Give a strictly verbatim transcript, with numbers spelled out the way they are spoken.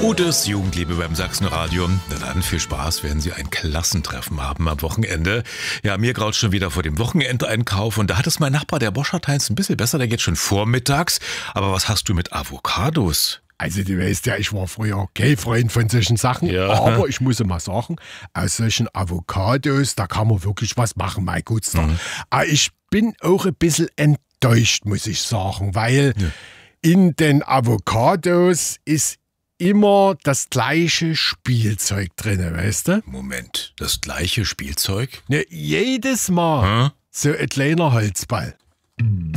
Utes Jugendliebe beim Sachsenradio. Na dann, viel Spaß, werden Sie ein Klassentreffen haben am Wochenende. Ja, mir graut schon wieder vor dem Wochenendeinkauf und da hat es mein Nachbar, der Boscherteins, ein bisschen besser, der geht schon vormittags. Aber was hast du mit Avocados? Also du weißt ja, ich war früher kein Freund von solchen Sachen, Ja. aber ich muss mal sagen, aus solchen Avocados, da kann man wirklich was machen, mein Gutster. Mhm. Aber ich bin auch ein bisschen enttäuscht, muss ich sagen, weil Ja. in den Avocados ist immer das gleiche Spielzeug drin, weißt du? Moment, das gleiche Spielzeug? Ne, jedes Mal Hm? so ein kleiner Holzball.